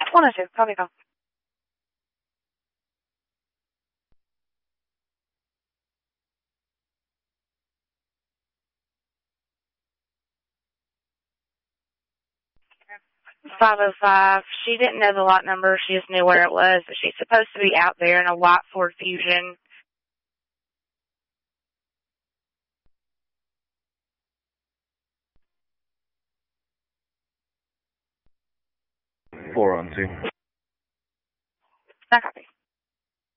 102, copy call. .505. She didn't know the lot number. She just knew where it was, but she's supposed to be out there in a white Ford Fusion. Four on two. Not copy.